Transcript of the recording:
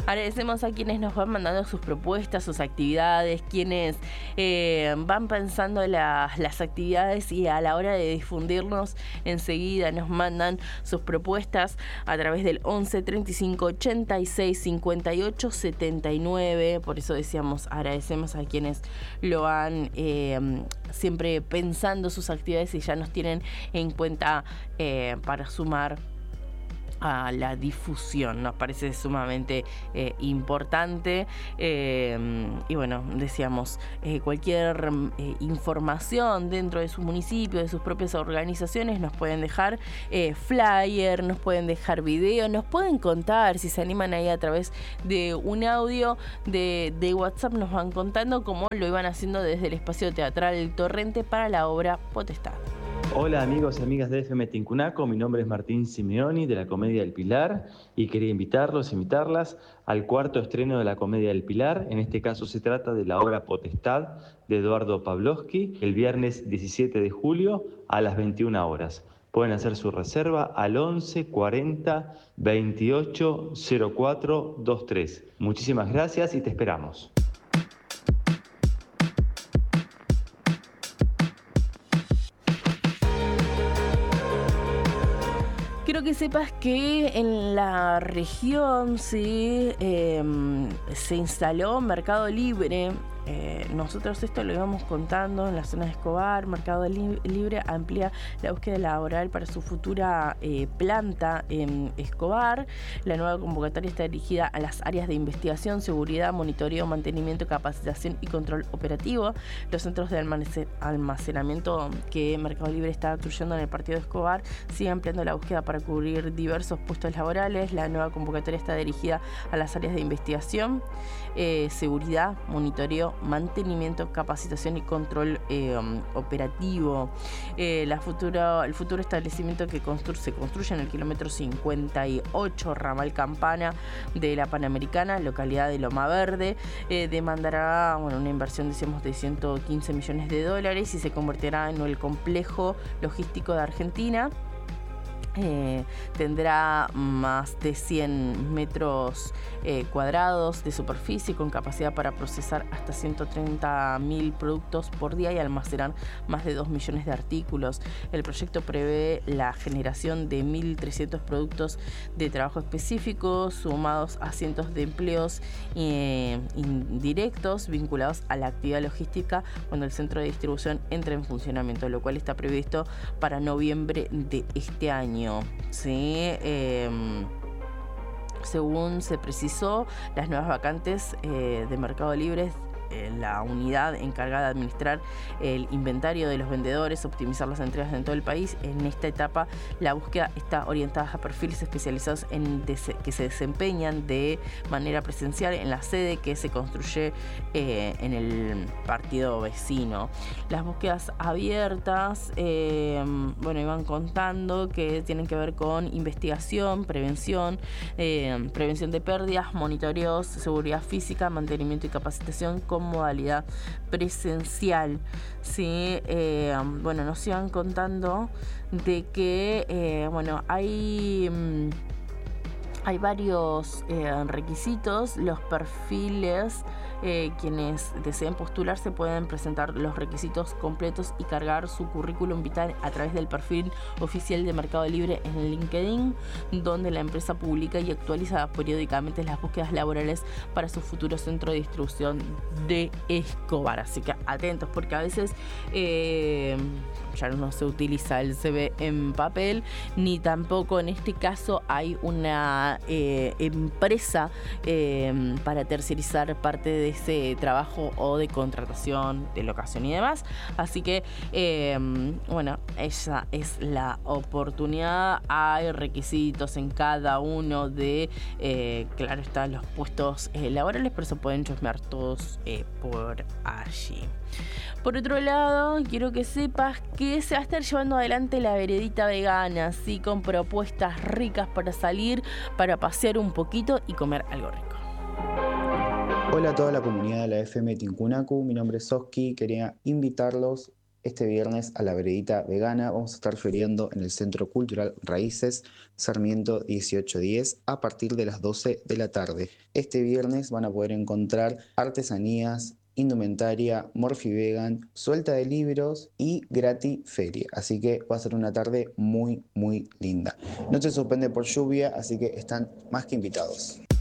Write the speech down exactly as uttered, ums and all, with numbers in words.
Agradecemos a quienes nos van mandando sus propuestas, sus actividades, quienes eh, van pensando las, las actividades y a la hora de difundirnos enseguida nos mandan sus propuestas a través del once treinta y cinco ochenta y seis cincuenta y ocho setenta y nueve. Por eso decíamos, agradecemos a quienes lo van eh, siempre pensando sus actividades y ya nos tienen en cuenta eh, para sumar a la difusión. Nos parece sumamente eh, importante eh, y bueno, decíamos eh, cualquier eh, información dentro de su municipio, de sus propias organizaciones, nos pueden dejar eh, flyer, nos pueden dejar video, nos pueden contar si se animan ahí a través de un audio de, de WhatsApp, nos van contando cómo lo iban haciendo desde el espacio teatral El Torrente para la obra Potestad. Hola amigos y amigas de F M Tincunaco, mi nombre es Martín Simeoni de la Comedia del Pilar y quería invitarlos, invitarlas al cuarto estreno de la Comedia del Pilar. En este caso se trata de la obra Potestad de Eduardo Pavlovsky, el viernes diecisiete de julio a las veintiuna horas. Pueden hacer su reserva al once cuarenta veintiocho cero cuatro veintitrés. Muchísimas gracias y te esperamos. Quiero que sepas que en la región sí, eh, se instaló Mercado Libre. Eh, nosotros esto lo íbamos contando en la zona de Escobar. Mercado Libre amplía la búsqueda laboral para su futura eh, planta en Escobar. La nueva convocatoria está dirigida a las áreas de investigación, seguridad, monitoreo, mantenimiento, capacitación y control operativo. Los centros de almacenamiento que Mercado Libre está construyendo en el partido de Escobar sigue ampliando la búsqueda para cubrir diversos puestos laborales. La nueva convocatoria está dirigida a las áreas de investigación, eh, seguridad, monitoreo, mantenimiento, capacitación y control eh, um, operativo. Eh, la futura, el futuro establecimiento que constru se construye en el kilómetro cincuenta y ocho, ramal Campana de la Panamericana, localidad de Loma Verde, eh, demandará bueno, una inversión, decíamos, de ciento quince millones de dólares y se convertirá en el complejo logístico de Argentina. Eh, tendrá más de cien metros eh, cuadrados de superficie con capacidad para procesar hasta ciento treinta mil productos por día y almacenar más de dos millones de artículos. El proyecto prevé la generación de mil trescientos productos de trabajo específicos sumados a cientos de empleos eh, indirectos vinculados a la actividad logística cuando el centro de distribución entre en funcionamiento, lo cual está previsto para noviembre de este año. Sí, eh, según se precisó, las nuevas vacantes eh, de Mercado Libre, la unidad encargada de administrar el inventario de los vendedores, optimizar las entregas en todo el país. En esta etapa la búsqueda está orientada a perfiles especializados en que se desempeñan de manera presencial en la sede que se construye eh, en el partido vecino. Las búsquedas abiertas, eh, bueno, iban contando que tienen que ver con investigación, prevención, eh, prevención de pérdidas, monitoreos, seguridad física, mantenimiento y capacitación con modalidad presencial. Sí, eh, bueno, nos iban contando de que eh, bueno, hay mm, hay varios eh, requisitos. Los perfiles, eh, quienes deseen postularse pueden presentar los requisitos completos y cargar su currículum vitae a través del perfil oficial de Mercado Libre en LinkedIn, donde la empresa publica y actualiza periódicamente las búsquedas laborales para su futuro centro de distribución de Escobar. Así que atentos, porque a veces eh, ya no se utiliza el C V en papel, ni tampoco en este caso hay una eh, empresa eh, para tercerizar parte de ese trabajo o de contratación, de locación y demás. Así que eh, bueno, esa es la oportunidad. Hay requisitos en cada uno de eh, claro está, los puestos eh, laborales, por eso pueden chusmear todos eh, por allí. Por otro lado, quiero que sepas que se va a estar llevando adelante la veredita vegana, sí, con propuestas ricas para salir, para pasear un poquito y comer algo rico. Hola a toda la comunidad de la F M Tincunaco, mi nombre es Oski, quería invitarlos este viernes a la veredita vegana. Vamos a estar feriando en el Centro Cultural Raíces, Sarmiento dieciocho diez, a partir de las doce de la tarde. Este viernes van a poder encontrar artesanías, indumentaria, Morphy Vegan, suelta de libros y gratis feria. Así que va a ser una tarde muy, muy linda. No se suspende por lluvia, así que están más que invitados.